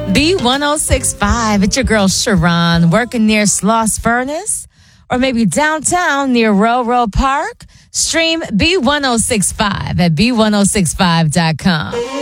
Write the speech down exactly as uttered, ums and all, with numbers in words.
B one oh six point five. It's your girl Sharon working near Sloss Furnace or maybe downtown near Railroad Park. Stream B one oh six point five at B one oh six five dot com.